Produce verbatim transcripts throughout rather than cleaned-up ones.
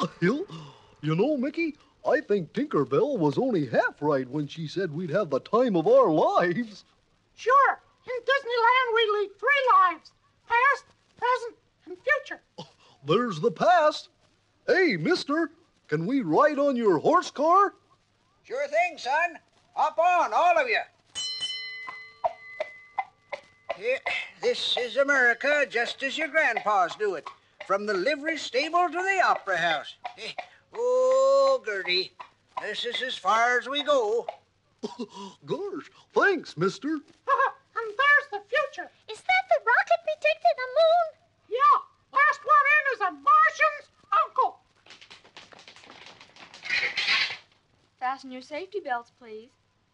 You you know, Mickey, I think Tinkerbell was only half right when she said we'd have the time of our lives. Sure. In Disneyland, we lead three lives. Past, present, and future. There's the past. Hey, mister, can we ride on your horse car? Sure thing, son. Hop on, all of you. Here, this is America, just as your grandpas do it. From the livery stable to the opera house. Eh, Oh, Gertie, this is as far as we go. Gosh, thanks, mister. And there's the future. Is that the rocket we take to the moon? Yeah, last one in is a Martian's uncle. Fasten your safety belts, please.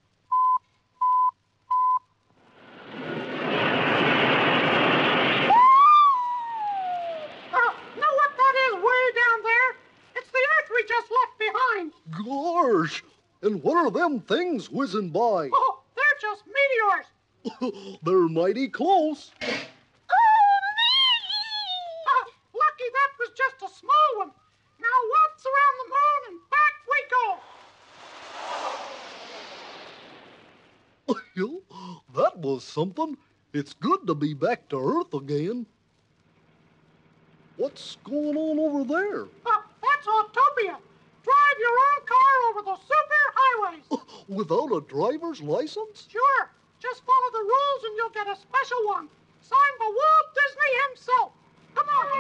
Uh, know what that is way down there? It's the Earth we just left behind. Gosh, and what are them things whizzing by? Oh, they're just meteors. They're mighty close. Uh, lucky that was just a small one. Now waltz around the moon and back we go. That was something. It's good to be back to Earth again. What's going on over there? Uh, that's Autopia. Drive your own car over the super highways. Without a driver's license? Sure. Just follow the rules and you'll get a special one. Signed by Walt Disney himself.